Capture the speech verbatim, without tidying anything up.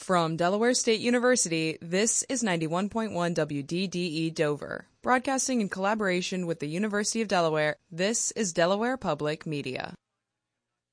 From Delaware State University, this is ninety-one point one W D D E Dover. Broadcasting in collaboration with the University of Delaware, this is Delaware Public Media.